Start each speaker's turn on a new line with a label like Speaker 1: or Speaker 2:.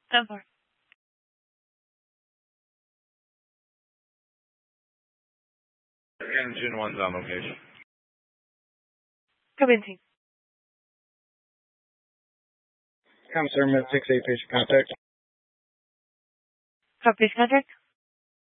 Speaker 1: 10-4.
Speaker 2: Engine 1's on location.
Speaker 1: Copy team.
Speaker 3: Commissar Med 6-8, patient contact.
Speaker 1: Copy contact.